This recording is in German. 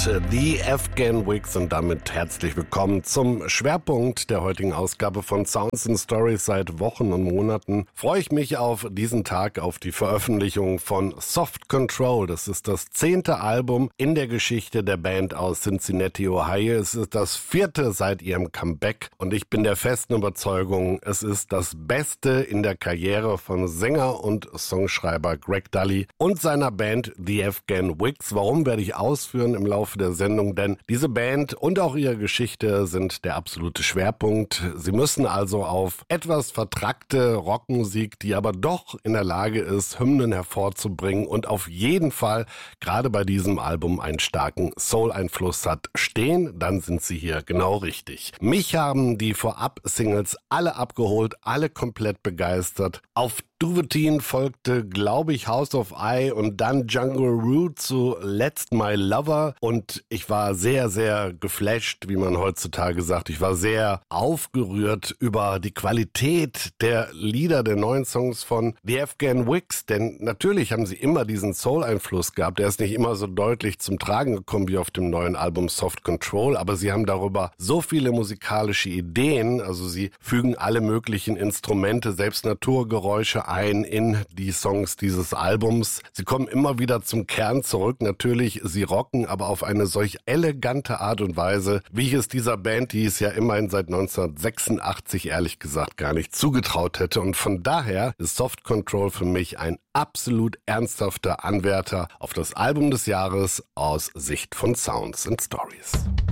The Afghan Wigs und damit herzlich willkommen zum Schwerpunkt der heutigen Ausgabe von Sounds and Stories. Seit Wochen und Monaten freue ich mich auf diesen Tag, auf die Veröffentlichung von Soft Control. Das ist das 10. Album in der Geschichte der Band aus Cincinnati, Ohio. Es ist das 4. seit ihrem Comeback und ich bin der festen Überzeugung, es ist das Beste in der Karriere von Sänger und Songschreiber Greg Dulli und seiner Band The Afghan Wigs. Warum, werde ich ausführen im Laufe der Sendung, denn diese Band und auch ihre Geschichte sind der absolute Schwerpunkt. Sie müssen also auf etwas vertrackte Rockmusik, die aber doch in der Lage ist, Hymnen hervorzubringen und auf jeden Fall gerade bei diesem Album einen starken Soul-Einfluss hat, stehen, dann sind sie hier genau richtig. Mich haben die Vorab-Singles alle abgeholt, alle komplett begeistert. Auf Duvetin folgte, glaube ich, House of I und dann Jungle Root zu Let's My Lover und ich war sehr, sehr geflasht, wie man heutzutage sagt. Ich war sehr aufgerührt über die Qualität der Lieder, der neuen Songs von The Afghan Wigs, denn natürlich haben sie immer diesen Soul-Einfluss gehabt. Der ist nicht immer so deutlich zum Tragen gekommen wie auf dem neuen Album Soft Control, aber sie haben darüber so viele musikalische Ideen, also sie fügen alle möglichen Instrumente, selbst Naturgeräusche ein in die Songs dieses Albums. Sie kommen immer wieder zum Kern zurück. Natürlich, sie rocken, aber auf eine solch elegante Art und Weise, wie ich es dieser Band, die es ja immerhin seit 1986 ehrlich gesagt gar nicht zugetraut hätte. Und von daher ist Soft Control für mich ein absolut ernsthafter Anwärter auf das Album des Jahres aus Sicht von Sounds and Stories.